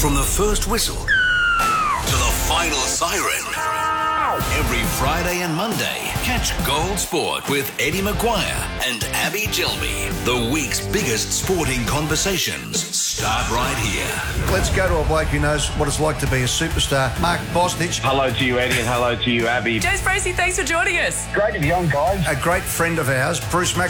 From the first whistle to the final siren. Every Friday and Monday, catch Gold Sport with Eddie Maguire and Abby Gilby. The week's biggest sporting conversations start right here. Let's go to a bloke who knows what it's like to be a superstar, Mark Bosnich. Hello to you, Eddie, and hello to you, Abby. Jace Bracey, thanks for joining us. Great to be on, guys. A great friend of ours, Bruce